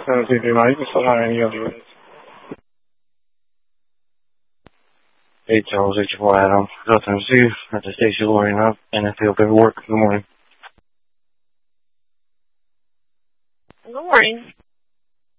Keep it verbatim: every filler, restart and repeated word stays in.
Uh, do you mind? You can still hire any other ways. Hey, Charles, H four Adam. Go Tennessee at the station loading up, and I feel paperwork in the morning.